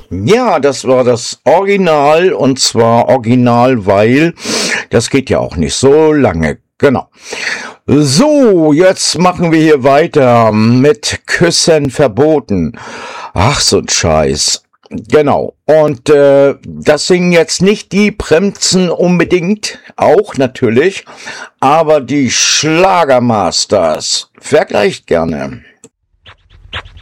Ja, das war das Original und zwar original, weil das geht ja auch nicht so lange. Genau. So, jetzt machen wir hier weiter mit Küssen verboten. Ach, so ein Scheiß. Genau. Und das singen jetzt nicht die Bremsen unbedingt, auch natürlich, aber die Schlagermasters. Vergleicht gerne.